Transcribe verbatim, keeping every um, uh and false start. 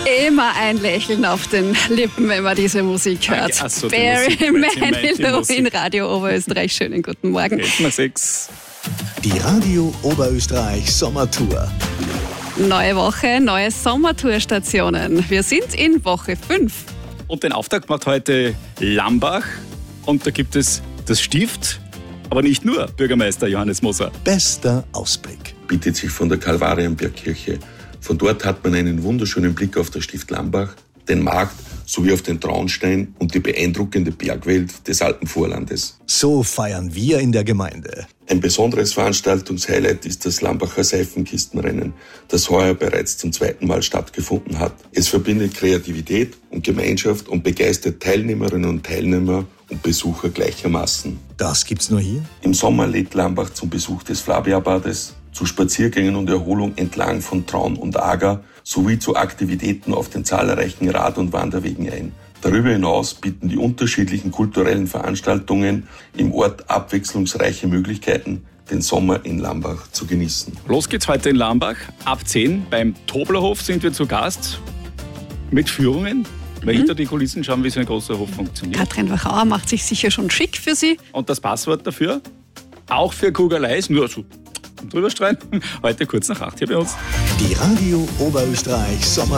Immer ein Lächeln auf den Lippen, wenn man diese Musik hört. Ach so, die Barry Musik, weil sie meint die Manilow Musik. in Radio Oberösterreich. Schönen guten Morgen. Hätten wir sechs. Die Radio Oberösterreich Sommertour. Neue Woche, neue Sommertourstationen. Wir sind in Woche fünf. Und den Auftakt macht heute Lambach. Und da gibt es das Stift, aber nicht nur, Bürgermeister Johannes Moser. Bester Ausblick. Bietet sich von der Kalvarienbergkirche. Von dort hat man einen wunderschönen Blick auf das Stift Lambach, den Markt sowie auf den Traunstein und die beeindruckende Bergwelt des Alpenvorlandes. So feiern wir in der Gemeinde. Ein besonderes Veranstaltungshighlight ist das Lambacher Seifenkistenrennen, das heuer bereits zum zweiten Mal stattgefunden hat. Es verbindet Kreativität und Gemeinschaft und begeistert Teilnehmerinnen und Teilnehmer und Besucher gleichermaßen. Das gibt's nur hier? Im Sommer lädt Lambach zum Besuch des Flaviabades, zu Spaziergängen und Erholung entlang von Traun und Ager sowie zu Aktivitäten auf den zahlreichen Rad- und Wanderwegen ein. Darüber hinaus bieten die unterschiedlichen kulturellen Veranstaltungen im Ort abwechslungsreiche Möglichkeiten, den Sommer in Lambach zu genießen. Los geht's heute in Lambach. Ab zehn beim Toblerhof sind wir zu Gast mit Führungen. Weil hinter die Kulissen schauen, wie so ein großer Hof funktioniert. Katrin Wachauer macht sich sicher schon schick für Sie. Und das Passwort dafür, auch für Kugelei, nur so drüber streuen. Heute kurz nach acht hier bei uns. Die Radio Oberösterreich Sommer